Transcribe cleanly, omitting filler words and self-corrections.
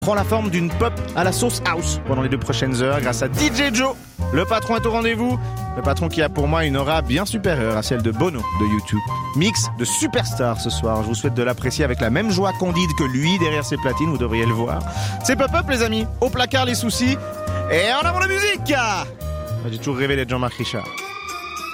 prend la forme d'une pop à la sauce house pendant les 2 prochaines heures grâce à DJ Joe. Le patron est au rendez-vous. Le patron qui a pour moi une aura bien supérieure à celle de Bono de YouTube. Mix de superstars ce soir. Je vous souhaite de l'apprécier avec la même joie candide que lui derrière ses platines. Vous devriez le voir. C'est Pop-Up les amis. Au placard les soucis. Et en avant la musique. J'ai toujours rêvé d'être Jean-Marc Richard.